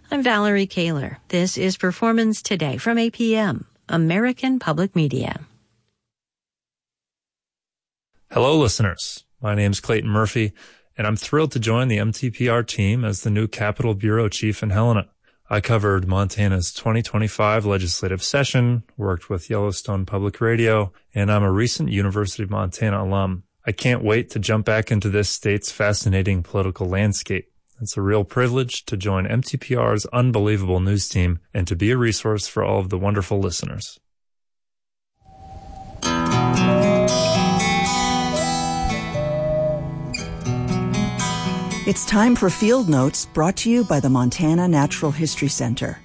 I'm Valerie Kaler. This is Performance Today from APM, American Public Media. Hello, listeners. My name's Clayton Murphy, and I'm thrilled to join the MTPR team as the new Capitol Bureau Chief in Helena. I covered Montana's 2025 legislative session, worked with Yellowstone Public Radio, and I'm a recent University of Montana alum. I can't wait to jump back into this state's fascinating political landscape. It's a real privilege to join MTPR's unbelievable news team and to be a resource for all of the wonderful listeners. It's time for Field Notes, brought to you by the Montana Natural History Center.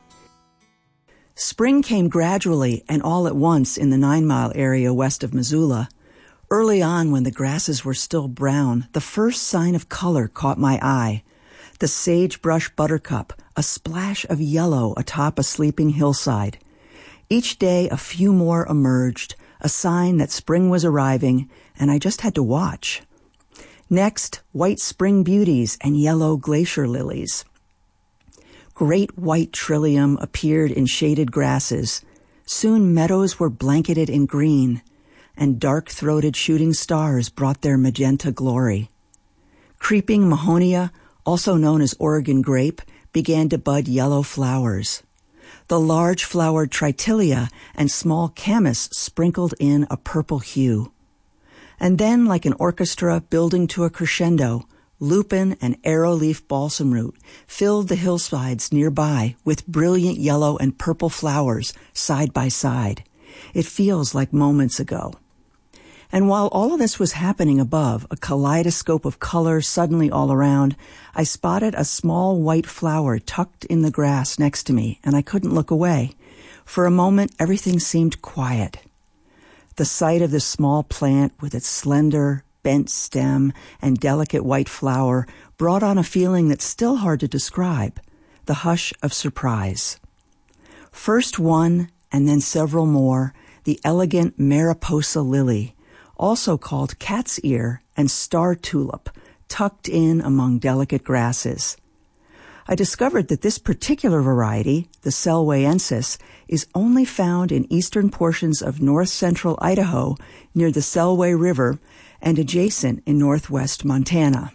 Spring came gradually and all at once in the 9 Mile area west of Missoula. Early on, when the grasses were still brown, the first sign of color caught my eye. The sagebrush buttercup, a splash of yellow atop a sleeping hillside. Each day, a few more emerged, a sign that spring was arriving, and I just had to watch. Next, white spring beauties and yellow glacier lilies. Great white trillium appeared in shaded grasses. Soon meadows were blanketed in green, and dark-throated shooting stars brought their magenta glory. Creeping Mahonia, also known as Oregon grape, began to bud yellow flowers. The large-flowered Tritilia and small camas sprinkled in a purple hue. And then, like an orchestra building to a crescendo, lupin and arrowleaf balsamroot filled the hillsides nearby with brilliant yellow and purple flowers side by side. It feels like moments ago. And while all of this was happening above, a kaleidoscope of color suddenly all around, I spotted a small white flower tucked in the grass next to me, and I couldn't look away. For a moment, everything seemed quiet. The sight of this small plant with its slender, bent stem and delicate white flower brought on a feeling that's still hard to describe, the hush of surprise. First one, and then several more, the elegant Mariposa lily, also called cat's ear and star tulip, tucked in among delicate grasses. I discovered that this particular variety, the Selwayensis, is only found in eastern portions of north-central Idaho near the Selway River and adjacent in northwest Montana.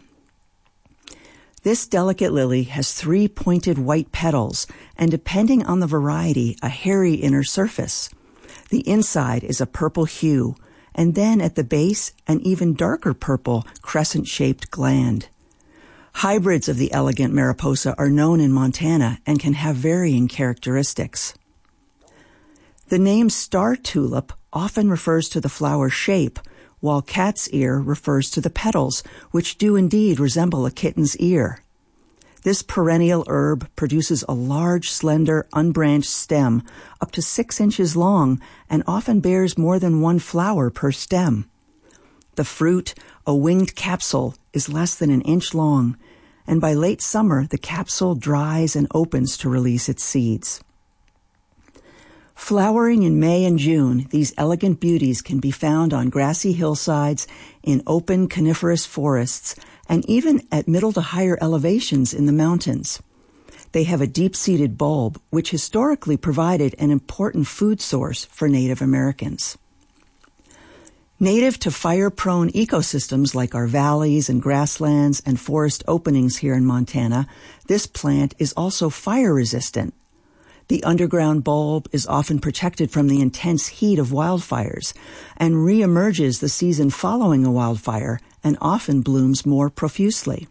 This delicate lily has 3 pointed white petals and, depending on the variety, a hairy inner surface. The inside is a purple hue, and then at the base, an even darker purple crescent-shaped gland. Hybrids of the elegant Mariposa are known in Montana and can have varying characteristics. The name star tulip often refers to the flower shape, while cat's ear refers to the petals, which do indeed resemble a kitten's ear. This perennial herb produces a large, slender, unbranched stem up to 6 inches long and often bears more than 1 flower per stem. The fruit, a winged capsule, is less than 1 inch long, and by late summer the capsule dries and opens to release its seeds. Flowering in May and June, these elegant beauties can be found on grassy hillsides, in open coniferous forests, and even at middle to higher elevations in the mountains. They have a deep-seated bulb, which historically provided an important food source for Native Americans. Native to fire-prone ecosystems like our valleys and grasslands and forest openings here in Montana, this plant is also fire-resistant. The underground bulb is often protected from the intense heat of wildfires and reemerges the season following a wildfire and often blooms more profusely.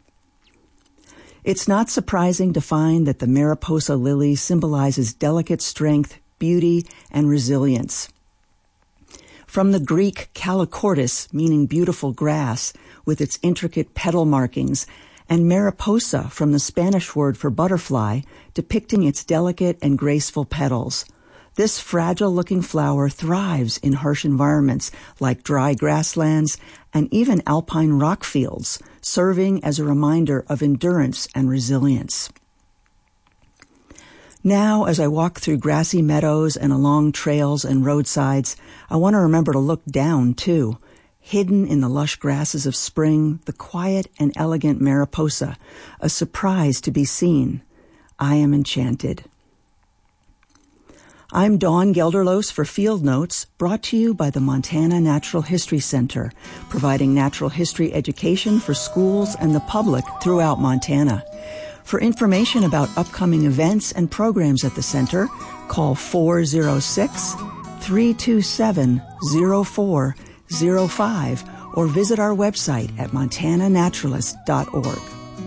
It's not surprising to find that the Mariposa lily symbolizes delicate strength, beauty, and resilience. From the Greek calochortis, meaning beautiful grass, with its intricate petal markings, and mariposa from the Spanish word for butterfly, depicting its delicate and graceful petals. This fragile-looking flower thrives in harsh environments like dry grasslands and even alpine rock fields, serving as a reminder of endurance and resilience. Now, as I walk through grassy meadows and along trails and roadsides, I want to remember to look down, too. Hidden in the lush grasses of spring, the quiet and elegant mariposa, a surprise to be seen. I am enchanted. I'm Dawn Gelderloos for Field Notes, brought to you by the Montana Natural History Center, providing natural history education for schools and the public throughout Montana. For information about upcoming events and programs at the center, call 406-327-0405 or visit our website at montananaturalist.org.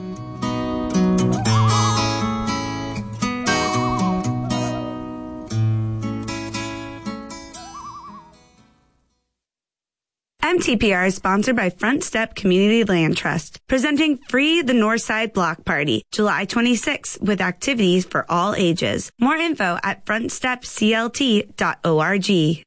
MTPR is sponsored by Front Step Community Land Trust, presenting Free the Northside Block Party, July 26th, with activities for all ages. More info at frontstepclt.org.